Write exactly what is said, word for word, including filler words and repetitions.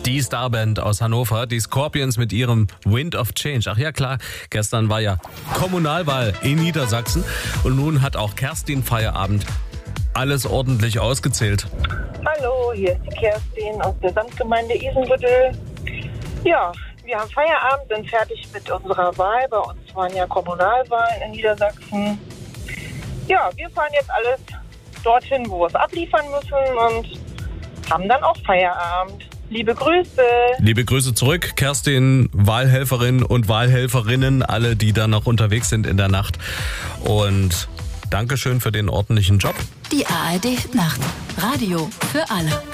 Die Starband aus Hannover, die Scorpions mit ihrem Wind of Change. Ach ja klar, gestern war ja Kommunalwahl in Niedersachsen und nun hat auch Kerstin Feierabend alles ordentlich ausgezählt. Hallo, hier ist die Kerstin aus der Samtgemeinde Isenbüttel. Ja, wir haben Feierabend, sind fertig mit unserer Wahl. Bei uns waren ja Kommunalwahlen in Niedersachsen. Ja, wir fahren jetzt alles dorthin, wo wir es abliefern müssen und haben dann auch Feierabend. Liebe Grüße. Liebe Grüße zurück, Kerstin, Wahlhelferin und Wahlhelferinnen, alle, die da noch unterwegs sind in der Nacht. Und Dankeschön für den ordentlichen Job. Die A R D Nacht. Radio für alle.